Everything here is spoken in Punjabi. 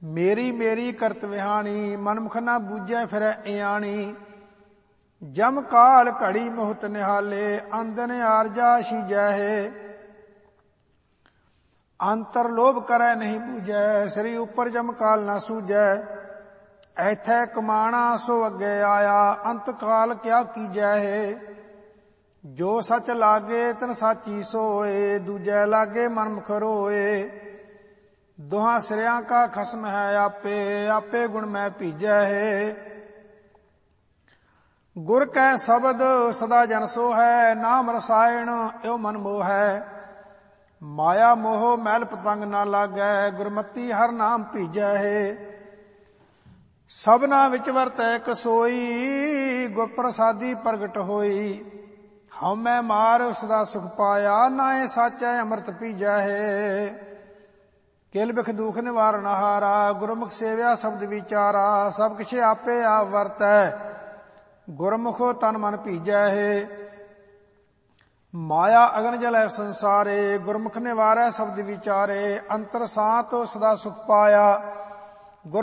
ਮੇਰੀ ਮੇਰੀ ਕਰਤ ਵਿਹਾਣੀ, ਮਨਮੁਖ ਨਾ ਬੂਝੈ ਫਿਰੈ ਇਆਣੀ। ਜਮ ਕਾਲ ਘੜੀ ਮੁਹਤ ਨਿਹਾਲੇ, ਅੰਦਨ ਆਰਜਾ ਸੀਜੈ ਹੈ। ਅੰਤਰ ਲੋਭ ਕਰੈ ਨਹੀਂ ਬੂਝੈ, ਸ੍ਰੀ ਉਪਰ ਜਮ ਕਾਲ ਨਾ ਸੂਝੈ। ਐਥੈ ਕਮਾਣਾ ਸੋ ਅੱਗੇ ਆਇਆ, ਅੰਤ ਕਾਲ ਕਿਆ ਕੀਜੈ ਹੈ। ਜੋ ਸਚ ਲਾਗੇ ਤਨ ਸਾਚੀ ਸੋਏ, ਦੂਜੈ ਲਾਗੇ ਮਨਮੁਖ ਰੋਏ। ਦੋਹਾਂ ਸਿਰਿਆਂ ਕਾ ਖਸਮ ਹੈ ਆਪੇ, ਆਪੇ ਗੁਣ ਮੈਂ ਭੀਜੈ ਹੈ। ਗੁਰ ਕੈ ਸ਼ਬਦ ਸਦਾ ਜਨ ਸੋ ਹੈ, ਨਾਮ ਰਸਾਇਣ ਇਉ ਮਨ ਮੋਹ ਹੈ। ਮਾਇਆ ਮੋਹ ਮੈਲ ਪਤੰਗ ਨਾ ਲਾਗੈ, ਗੁਰਮਤੀ ਹਰ ਨਾਮ ਭੀਜੈ ਹੈ। ਸਭਨਾ ਵਿੱਚ ਵਰਤੈ ਕਸੋਈ, ਗੁਰ ਪ੍ਰਸਾਦੀ ਪ੍ਰਗਟ ਹੋਈ। ਹਉਮੈ ਮਾਰ ਸਦਾ ਸੁਖ ਪਾਇਆ, ਨਾਏ ਸਾਚੈ ਅੰਮ੍ਰਿਤ ਪੀਜੈ ਹੈ। ਕਿਲ ਬਿਖ ਦੁਖ ਨਿਵਾਰਨ ਹਾਰਾ, ਗੁਰਮੁਖ ਸੇਵਿਆ ਸ਼ਬਦ ਵਿਚਾਰਾ। ਸਭ ਕਿਛ ਆਪੇ ਆਪ ਵਰਤੈ, ਗੁਰਮੁਖੋ ਤਨ ਮਨ ਭੀਜੈ ਹੈ। ਮਾਇਆ ਅਗਨ ਜਲੈ ਸੰਸਾਰੇ, ਗੁਰਮੁਖ ਨਿਵਾਰੈ ਸ਼ਬਦ ਵਿਚਾਰੇ। ਅੰਤਰ ਸਾਤ ਸਦਾ ਸੁਖ ਪਾਇਆ,